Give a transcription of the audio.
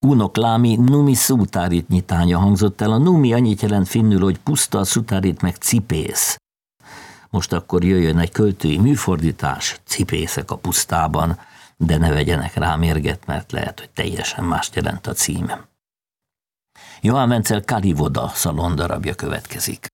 Unoklámi numi szutárit nyitánya hangzott el. A numi annyit jelent finnül, hogy puszta, a szutárit meg cipész. Most akkor jöjjön egy költői műfordítás, cipészek a pusztában, de ne vegyenek rá mérget, mert lehet, hogy teljesen mást jelent a cím. Johann Wenzel Kalivoda szalondarabja következik.